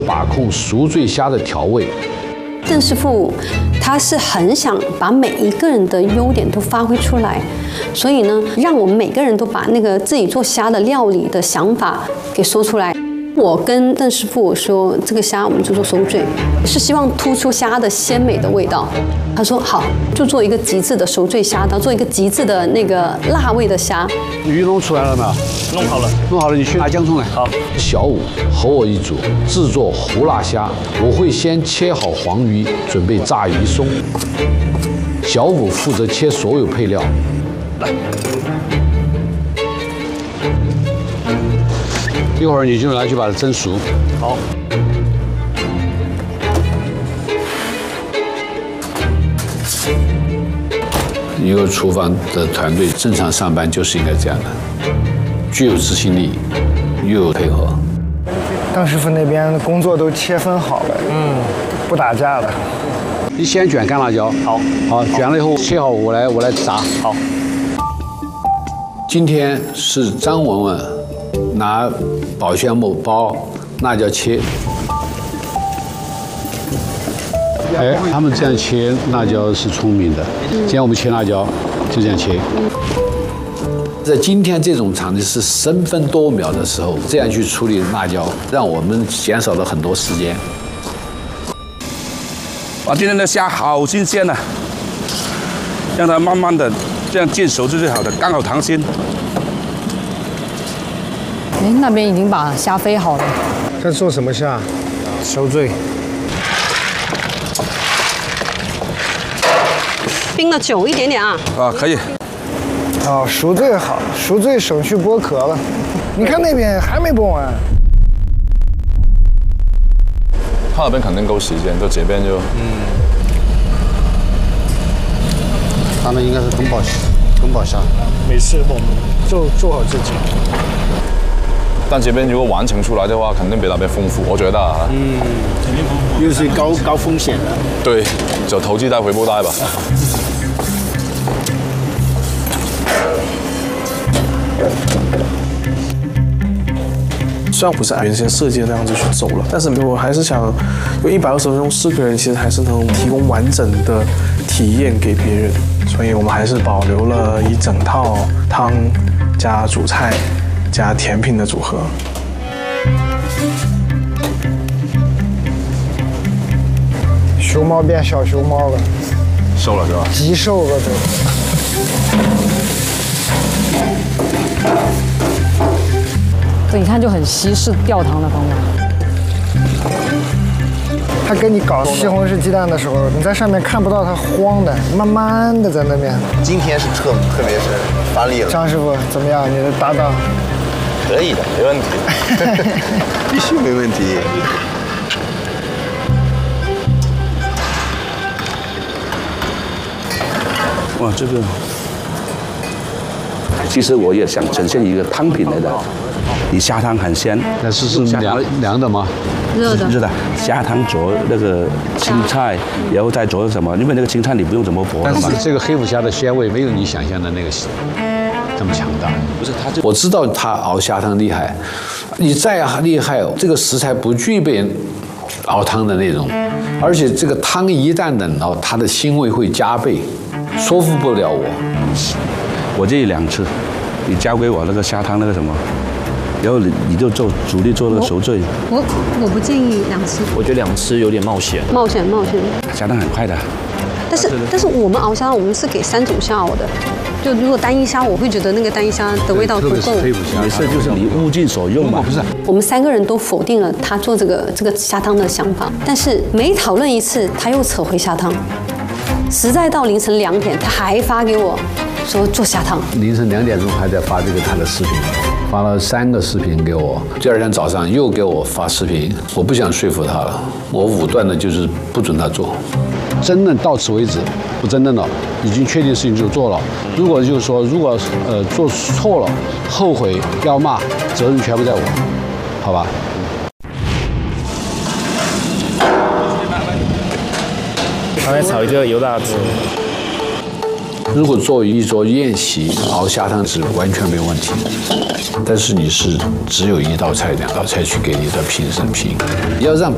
把控赎罪虾的调味。 邓师傅他是很想把每一个人的优点都发挥出来，所以呢，让我们每个人都把那个自己做虾的料理的想法给说出来。我跟邓师傅我说，这个虾我们就做收罪，是希望突出虾的鲜美的味道。他说好，就做一个极致的收罪虾，然后做一个极致的那个辣味的虾。 鱼弄出来了没有？ 弄好了， 弄好了，你去拿姜葱来。 好， 小武和我一组制作胡辣虾，我会先切好黄鱼，准备炸鱼松。小武负责切所有配料。来，一会儿你就拿去把它蒸熟。 好。 一个厨房的团队正常上班就是应该这样的，具有执行力，又有配合。 邓师傅那边工作都切分好了，不打架了。 你先卷干辣椒，好，卷了以后切好，我来炸。 好。 今天是张文文拿保鲜膜包辣椒切。哎，他们这样切辣椒是聪明的。今天我们切辣椒就这样切。在今天这种场景是1分多秒的时候，这样去处理辣椒，让我们减少了很多时间。 哇，今天的虾好新鲜呐，让它慢慢的这样煎熟是最好的，刚好糖心。 哎，那边已经把虾飞好了。 在做什么虾？收罪。 冰的久一点点啊。 啊，可以。 哦，赎罪好，赎罪省去剥壳了。你看那边还没剥完。 他那边肯定够时间，就这边就他们应该是宫保虾。 没事，我们就做好自己。 但这边如果完成出来的话，肯定比那边丰富，我觉得啊。 肯定丰富。又是高风险的。 对，就投机带回不带吧。 虽然不是按原先设计的那样子去走了，但是我还是想用120分钟4个人，其实还是能提供完整的体验给别人，所以我们还是保留了一整套汤加主菜加甜品的组合。 熊猫变小熊猫了， 瘦了是吧？ 极瘦了都。 这一看就很西式吊汤的方法。 他跟你搞西红柿鸡蛋的时候，你在上面看不到它慌的，慢慢的在那边。 今天是特别是发力了。 张师傅怎么样？你的搭档？ 可以的，没问题，必须没问题。 哇，这个其实我也想呈现一个汤品来的。你虾汤很鲜， 但是凉的吗？ 热的。 热的，虾汤佐那个青菜，然后再佐什么？因为那个青菜你不用怎么剥。 但是这个黑虎虾的鲜味没有你想象的那个这么强大。 不是它这， 我知道它熬虾汤厉害，你再厉害，这个食材不具备熬汤的那种，而且这个汤一旦冷了，它的腥味会加倍，说服不了我。 我建议2次，你交给我那个虾汤那个什么。然后你就主力做那个熟醉。 我不建议2次。 我觉得2次有点冒险。 冒险。 虾汤很快的。 但是我们熬虾，我们是给3种虾熬的。就如果单一虾，我会觉得那个单一虾的味道不够。 没事，就是你物尽所用嘛。 不是。 我们3个人都否定了他做这个虾汤的想法，但是每讨论一次，他又扯回虾汤。实在到凌晨2点，他还发给我说做虾汤。 凌晨2点钟还在发这个他的视频。发了3个视频给我，第2天早上又给我发视频，我不想说服他了，我武断的就是不准他做，争论到此为止，不争论了，已经确定事情就做了。如果就是说，做错了，后悔要骂，责任全部在我，好吧？ 刚才炒一个油辣子。 如果作为一桌宴席熬虾汤是完全没有问题，但是你是只有1道菜2道菜去给你的评审评，要让